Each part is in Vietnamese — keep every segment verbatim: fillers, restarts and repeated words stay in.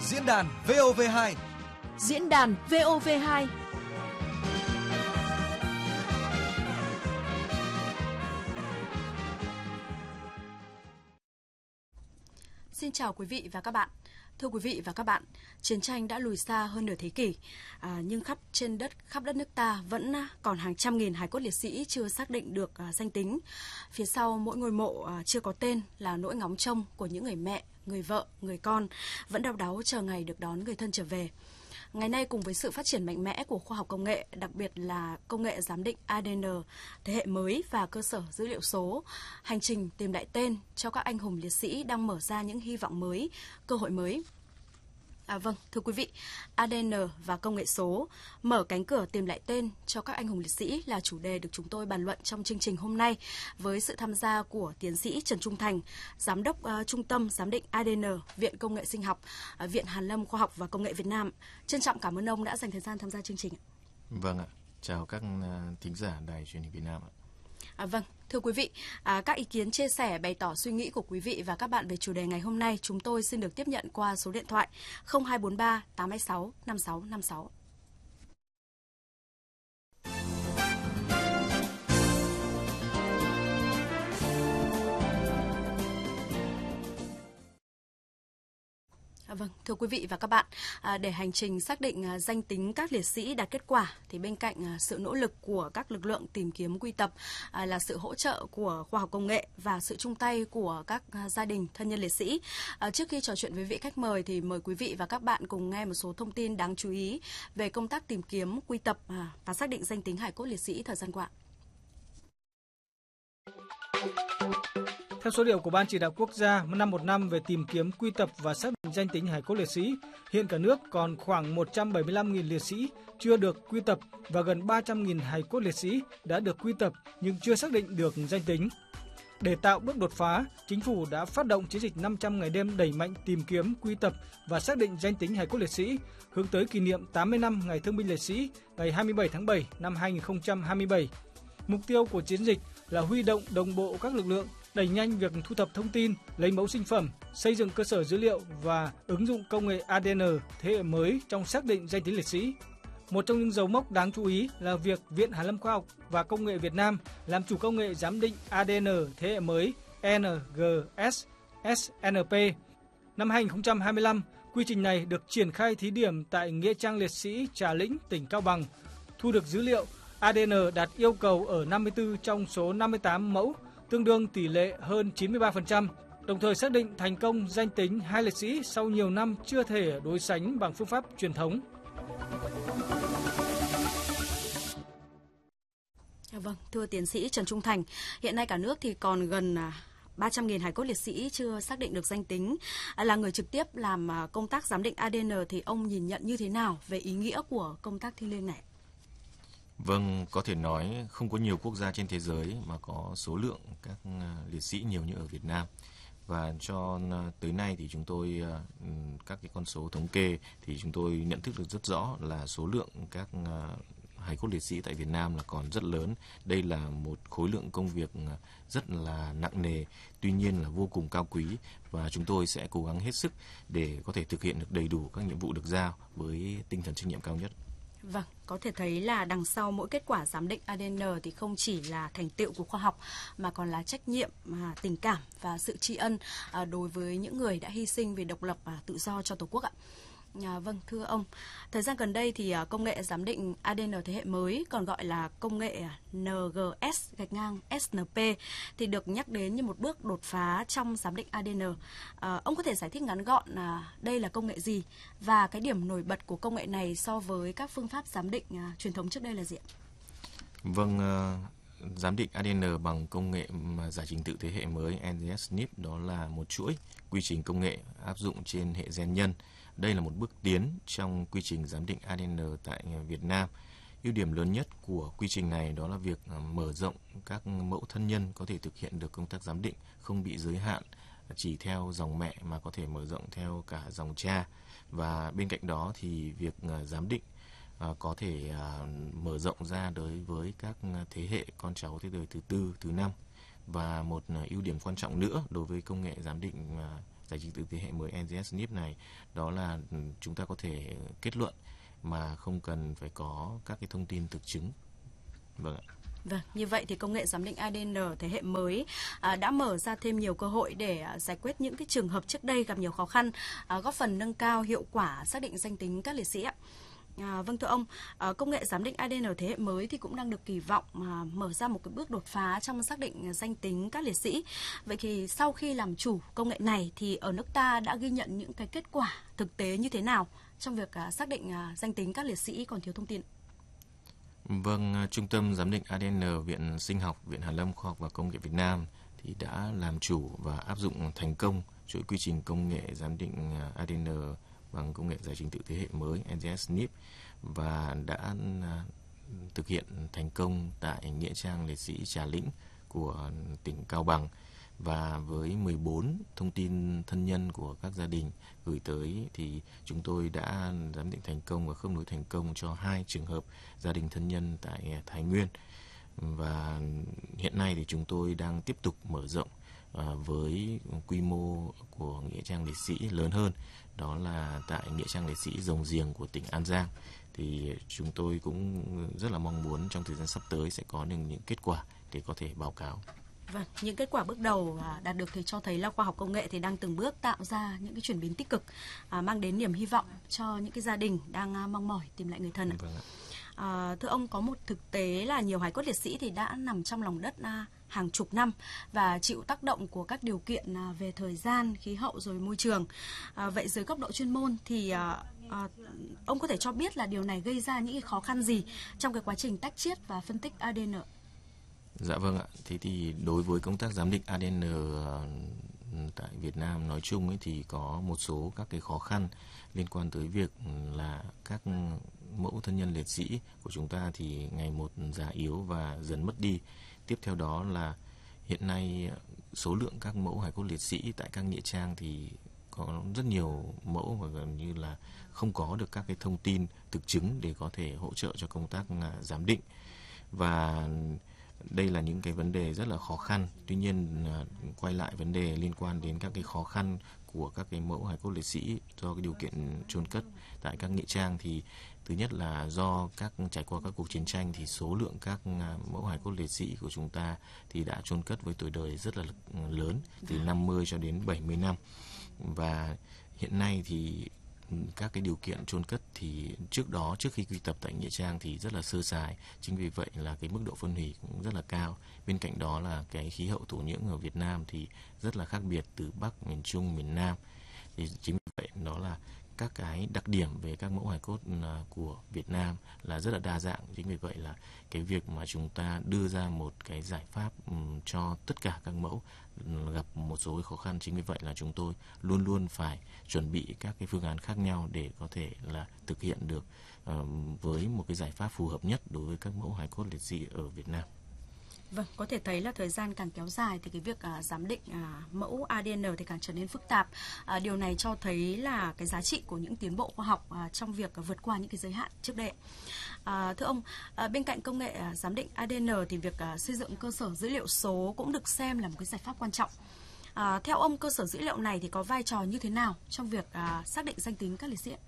Diễn đàn vê o vê hai. Diễn đàn vê o vê hai. Xin chào quý vị và các bạn. Thưa quý vị và các bạn, chiến tranh đã lùi xa hơn nửa thế kỷ, à, nhưng khắp trên đất khắp đất nước ta vẫn còn hàng trăm nghìn hài cốt liệt sĩ chưa xác định được à, danh tính. Phía sau mỗi ngôi mộ à, chưa có tên là nỗi ngóng trông của những người mẹ, người vợ, người con vẫn đau đáu chờ ngày được đón người thân trở về. Ngày nay, cùng với sự phát triển mạnh mẽ của khoa học công nghệ, đặc biệt là công nghệ giám định a đê en thế hệ mới và cơ sở dữ liệu số, hành trình tìm lại tên cho các anh hùng liệt sĩ đang mở ra những hy vọng mới, cơ hội mới. À, vâng, thưa quý vị, a đê en và công nghệ số mở cánh cửa tìm lại tên cho các anh hùng liệt sĩ là chủ đề được chúng tôi bàn luận trong chương trình hôm nay với sự tham gia của tiến sĩ Trần Trung Thành, Giám đốc uh, Trung tâm Giám định a đê en, Viện Công nghệ Sinh học, uh, Viện Hàn lâm Khoa học và Công nghệ Việt Nam. Trân trọng cảm ơn ông đã dành thời gian tham gia chương trình. Vâng ạ, chào các uh, thính giả Đài Truyền hình Việt Nam ạ. À, vâng, thưa quý vị, à, các ý kiến chia sẻ bày tỏ suy nghĩ của quý vị và các bạn về chủ đề ngày hôm nay chúng tôi xin được tiếp nhận qua số điện thoại không hai bốn ba tám hai sáu năm sáu năm sáu. À, vâng, thưa quý vị và các bạn, à, để hành trình xác định à, danh tính các liệt sĩ đạt kết quả thì bên cạnh à, sự nỗ lực của các lực lượng tìm kiếm quy tập à, là sự hỗ trợ của khoa học công nghệ và sự chung tay của các à, gia đình thân nhân liệt sĩ. À, trước khi trò chuyện với vị khách mời thì mời quý vị và các bạn cùng nghe một số thông tin đáng chú ý về công tác tìm kiếm quy tập à, và xác định danh tính hài cốt liệt sĩ thời gian qua. Theo số liệu của Ban Chỉ đạo Quốc gia năm một năm về tìm kiếm, quy tập và xác định danh tính hài cốt liệt sĩ, hiện cả nước còn khoảng một trăm bảy mươi lăm nghìn liệt sĩ chưa được quy tập và gần ba trăm nghìn hài cốt liệt sĩ đã được quy tập nhưng chưa xác định được danh tính. Để tạo bước đột phá, Chính phủ đã phát động chiến dịch năm trăm ngày đêm đẩy mạnh tìm kiếm, quy tập và xác định danh tính hài cốt liệt sĩ, hướng tới kỷ niệm tám mươi năm Ngày Thương binh Liệt sĩ ngày hai mươi bảy tháng bảy năm hai nghìn không trăm hai mươi bảy. Mục tiêu của chiến dịch là huy động đồng bộ các lực lượng, đẩy nhanh việc thu thập thông tin, lấy mẫu sinh phẩm, xây dựng cơ sở dữ liệu và ứng dụng công nghệ a đê en thế hệ mới trong xác định danh tính liệt sĩ. Một trong những dấu mốc đáng chú ý là việc Viện Hàn lâm Khoa học và Công nghệ Việt Nam làm chủ công nghệ giám định a đê en thế hệ mới en giê ét ét en pê. Năm hai nghìn không trăm hai mươi lăm, quy trình này được triển khai thí điểm tại Nghĩa trang liệt sĩ Trà Lĩnh, tỉnh Cao Bằng. Thu được dữ liệu, a đê en đạt yêu cầu ở năm mươi tư trong số năm mươi tám mẫu, tương đương tỷ lệ hơn chín mươi ba phần trăm, đồng thời xác định thành công danh tính hai liệt sĩ sau nhiều năm chưa thể đối sánh bằng phương pháp truyền thống. Vâng, thưa tiến sĩ Trần Trung Thành, hiện nay cả nước thì còn gần ba trăm nghìn hài cốt liệt sĩ chưa xác định được danh tính. Là người trực tiếp làm công tác giám định a đê en thì ông nhìn nhận như thế nào về ý nghĩa của công tác thiêng liêng này? Vâng, có thể nói không có nhiều quốc gia trên thế giới mà có số lượng các liệt sĩ nhiều như ở Việt Nam. Và cho tới nay thì chúng tôi, các cái con số thống kê thì chúng tôi nhận thức được rất rõ là số lượng các hài cốt liệt sĩ tại Việt Nam là còn rất lớn. Đây là một khối lượng công việc rất là nặng nề, tuy nhiên là vô cùng cao quý, và chúng tôi sẽ cố gắng hết sức để có thể thực hiện được đầy đủ các nhiệm vụ được giao với tinh thần trách nhiệm cao nhất. Vâng, có thể thấy là đằng sau mỗi kết quả giám định a đê en thì không chỉ là thành tựu của khoa học mà còn là trách nhiệm, tình cảm và sự tri ân đối với những người đã hy sinh vì độc lập và tự do cho Tổ quốc ạ. À, vâng, thưa ông, thời gian gần đây thì công nghệ giám định a đê en thế hệ mới, còn gọi là công nghệ en giê ét gạch ngang ét en pê, thì được nhắc đến như một bước đột phá trong giám định a đê en. À, ông có thể giải thích ngắn gọn là đây là công nghệ gì và cái điểm nổi bật của công nghệ này so với các phương pháp giám định à, truyền thống trước đây là gì ạ? Vâng, uh, giám định a đê en bằng công nghệ giải trình tự thế hệ mới en giê ét ét en i pê đó là một chuỗi quy trình công nghệ áp dụng trên hệ gen nhân. Đây là một bước tiến trong quy trình giám định a đê en tại Việt Nam. Ưu điểm lớn nhất của quy trình này đó là việc mở rộng các mẫu thân nhân có thể thực hiện được công tác giám định, không bị giới hạn chỉ theo dòng mẹ mà có thể mở rộng theo cả dòng cha. Và bên cạnh đó thì việc giám định có thể mở rộng ra đối với các thế hệ con cháu thế đời thứ tư, thứ năm. Và một ưu điểm quan trọng nữa đối với công nghệ giám định giải trình tự thế hệ mới en giê ét en i pê này, đó là chúng ta có thể kết luận mà không cần phải có các cái thông tin thực chứng. Vâng ạ. Vâng, như vậy thì công nghệ giám định a đê en thế hệ mới à, đã mở ra thêm nhiều cơ hội để à, giải quyết những cái trường hợp trước đây gặp nhiều khó khăn, à, góp phần nâng cao hiệu quả xác định danh tính các liệt sĩ ạ. À, vâng thưa ông, à, công nghệ giám định a đê en thế hệ mới thì cũng đang được kỳ vọng à, mở ra một cái bước đột phá trong xác định danh tính các liệt sĩ. Vậy thì sau khi làm chủ công nghệ này thì ở nước ta đã ghi nhận những cái kết quả thực tế như thế nào trong việc à, xác định à, danh tính các liệt sĩ còn thiếu thông tin? Vâng, Trung tâm Giám định a đê en Viện Sinh học, Viện Hàn lâm Khoa học và Công nghệ Việt Nam thì đã làm chủ và áp dụng thành công chuỗi quy trình công nghệ giám định a đê en bằng công nghệ giải trình tự thế hệ mới en giê ét en i pê và đã thực hiện thành công tại nghĩa trang liệt sĩ Trà Lĩnh của tỉnh Cao Bằng, và với mười bốn thông tin thân nhân của các gia đình gửi tới thì chúng tôi đã giám định thành công và khớp nối thành công cho hai trường hợp gia đình thân nhân tại Thái Nguyên. Và hiện nay thì chúng tôi đang tiếp tục mở rộng với quy mô của nghĩa trang liệt sĩ lớn hơn, đó là tại nghĩa trang liệt sĩ Rồng Giềng của tỉnh An Giang. Thì chúng tôi cũng rất là mong muốn trong thời gian sắp tới sẽ có được những kết quả để có thể báo cáo. Vâng, những kết quả bước đầu đạt được thì cho thấy là khoa học công nghệ thì đang từng bước tạo ra những cái chuyển biến tích cực, à, mang đến niềm hy vọng cho những cái gia đình đang mong mỏi tìm lại người thân. Vâng ạ. À, thưa ông, có một thực tế là nhiều hài cốt liệt sĩ thì đã nằm trong lòng đất à, hàng chục năm và chịu tác động của các điều kiện à, về thời gian, khí hậu rồi môi trường. À, vậy dưới góc độ chuyên môn thì à, à, ông có thể cho biết là điều này gây ra những cái khó khăn gì trong cái quá trình tách chiết và phân tích a đê en? Dạ vâng ạ. Thế thì đối với công tác giám định a đê en tại Việt Nam nói chung ấy thì có một số các cái khó khăn liên quan tới việc là các mẫu thân nhân liệt sĩ của chúng ta thì ngày một già yếu và dần mất đi. Tiếp theo đó là hiện nay số lượng các mẫu hài cốt liệt sĩ tại các nghĩa trang thì có rất nhiều mẫu và gần như là không có được các cái thông tin thực chứng để có thể hỗ trợ cho công tác giám định. Và đây là những cái vấn đề rất là khó khăn. Tuy nhiên quay lại vấn đề liên quan đến các cái khó khăn của các cái mẫu hài cốt liệt sĩ do cái điều kiện chôn cất tại các nghĩa trang thì thứ nhất là do các trải qua các cuộc chiến tranh thì số lượng các mẫu hài cốt liệt sĩ của chúng ta thì đã chôn cất với tuổi đời rất là lớn, từ năm mươi cho đến bảy mươi năm. Và hiện nay thì các cái điều kiện chôn cất thì trước đó, trước khi quy tập tại nghĩa trang thì rất là sơ sài, chính vì vậy là cái mức độ phân hủy cũng rất là cao. Bên cạnh đó là cái khí hậu thổ nhưỡng ở Việt Nam thì rất là khác biệt từ Bắc, miền Trung, miền Nam. Thì chính vì vậy đó là các cái đặc điểm về các mẫu hài cốt của Việt Nam là rất là đa dạng. Chính vì vậy là cái việc mà chúng ta đưa ra một cái giải pháp cho tất cả các mẫu gặp một số khó khăn. Chính vì vậy là chúng tôi luôn luôn phải chuẩn bị các cái phương án khác nhau để có thể là thực hiện được uh, với một cái giải pháp phù hợp nhất đối với các mẫu hài cốt liệt sĩ ở Việt Nam. Vâng, có thể thấy là thời gian càng kéo dài thì cái việc à, giám định à, mẫu a đê en thì càng trở nên phức tạp. À, điều này cho thấy là cái giá trị của những tiến bộ khoa học à, trong việc à, vượt qua những cái giới hạn trước đây. À, thưa ông, à, bên cạnh công nghệ à, giám định a đê en thì việc à, xây dựng cơ sở dữ liệu số cũng được xem là một cái giải pháp quan trọng. À, theo ông, cơ sở dữ liệu này thì có vai trò như thế nào trong việc à, xác định danh tính các liệt sĩ?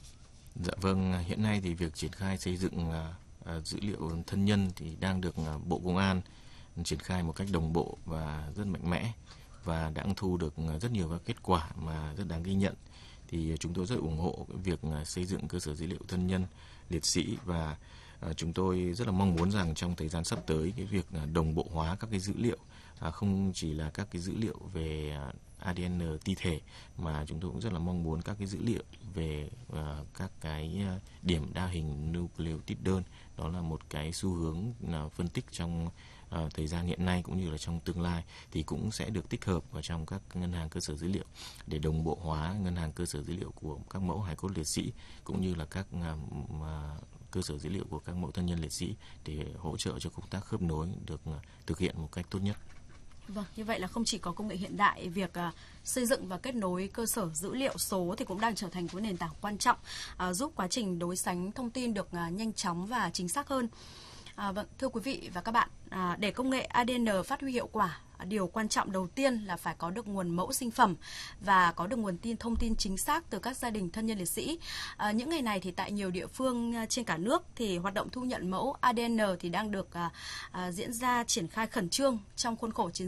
Dạ vâng, hiện nay thì việc triển khai xây dựng à, à, dữ liệu thân nhân thì đang được à, Bộ Công an triển khai một cách đồng bộ và rất mạnh mẽ và đã thu được rất nhiều các kết quả mà rất đáng ghi nhận. Thì chúng tôi rất ủng hộ cái việc xây dựng cơ sở dữ liệu thân nhân liệt sĩ và chúng tôi rất là mong muốn rằng trong thời gian sắp tới cái việc đồng bộ hóa các cái dữ liệu không chỉ là các cái dữ liệu về a đê en ti thể mà chúng tôi cũng rất là mong muốn các cái dữ liệu về các cái điểm đa hình nucleotide đơn, đó là một cái xu hướng phân tích trong Uh, thời gian hiện nay cũng như là trong tương lai thì cũng sẽ được tích hợp vào trong các ngân hàng cơ sở dữ liệu để đồng bộ hóa ngân hàng cơ sở dữ liệu của các mẫu hài cốt liệt sĩ cũng như là các uh, uh, cơ sở dữ liệu của các mẫu thân nhân liệt sĩ để hỗ trợ cho công tác khớp nối được uh, thực hiện một cách tốt nhất. Vâng, như vậy là không chỉ có công nghệ hiện đại, việc uh, xây dựng và kết nối cơ sở dữ liệu số thì cũng đang trở thành một nền tảng quan trọng uh, giúp quá trình đối sánh thông tin được uh, nhanh chóng và chính xác hơn. À, vâng, thưa quý vị và các bạn, à, để công nghệ a đê en phát huy hiệu quả, điều quan trọng đầu tiên là phải có được nguồn mẫu sinh phẩm và có được nguồn tin thông tin chính xác từ các gia đình thân nhân liệt sĩ. À, những ngày này thì tại nhiều địa phương trên cả nước thì hoạt động thu nhận mẫu a đê en thì đang được à, à, diễn ra triển khai khẩn trương trong khuôn khổ chiến